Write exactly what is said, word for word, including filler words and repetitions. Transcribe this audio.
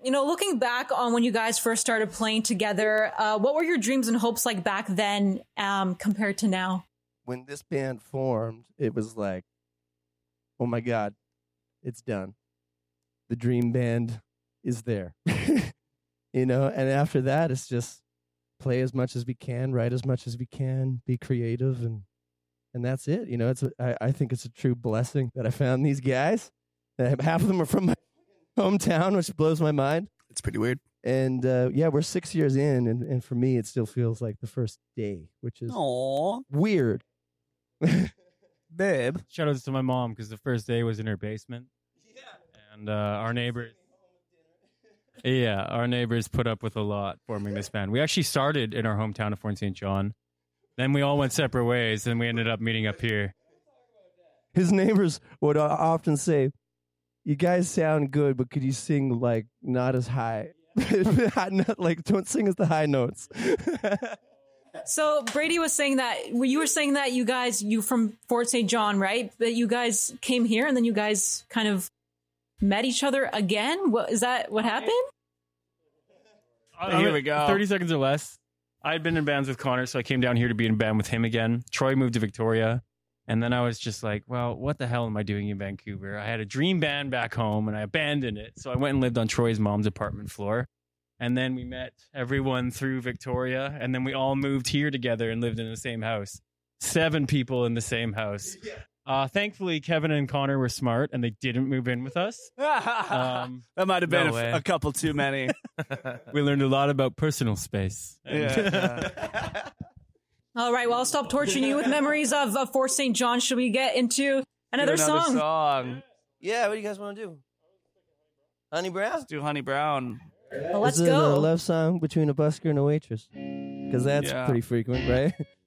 You know, looking back on when you guys first started playing together, uh, what were your dreams and hopes like back then um, compared to now? When this band formed, it was like, oh my God, it's done. The dream band is there. You know, and after that, it's just play as much as we can, write as much as we can, be creative, and and that's it. You know, it's a, I, I think it's a true blessing that I found these guys. Half of them are from my hometown, which blows my mind. It's pretty weird. And uh, yeah, we're six years in, and, and for me, it still feels like the first day, which is Aww. weird. Babe. Shout out to my mom because the first day was in her basement. Yeah. And uh, our neighbors. Yeah, our neighbors put up with a lot forming this band. We actually started in our hometown of Fort Saint John. Then we all went separate ways, and we ended up meeting up here. His neighbors would uh, often say, "You guys sound good, but could you sing like not as high? Not, like don't sing as the high notes." So Brady was saying that well, you were saying that you guys, you from Fort Saint John, right? That you guys came here and then you guys kind of met each other again. What is that? What happened? Uh, Here we go. thirty seconds or less. I had been in bands with Connor, so I came down here to be in a band with him again. Troy moved to Victoria. And then I was just like, well, what the hell am I doing in Vancouver? I had a dream band back home and I abandoned it. So I went and lived on Troy's mom's apartment floor. And then we met everyone through Victoria. And then we all moved here together and lived in the same house. Seven people in the same house. Uh, thankfully, Kevin and Connor were smart and they didn't move in with us. Um, that might have been no a, way. a couple too many. we learned a lot about personal space. And- Yeah, yeah. All right, well, I'll stop torturing you with memories of, of Fort Saint John. Should we get into another, Do another song? song. Yeah, what do you guys want to do? Honey Brown? Let's do Honey Brown. Well, let's Is it go. a love song between a busker and a waitress? Because that's Yeah. pretty frequent, right?